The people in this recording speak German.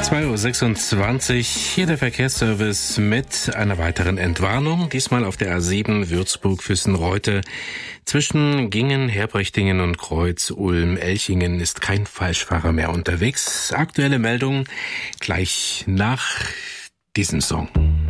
2:26 Uhr, hier der Verkehrsservice mit einer weiteren Entwarnung, diesmal auf der A7 Würzburg-Füssen-Reute. Zwischen Gingen, Herbrechtingen und Kreuz Ulm-Elchingen ist kein Falschfahrer mehr unterwegs. Aktuelle Meldung gleich nach diesem Song.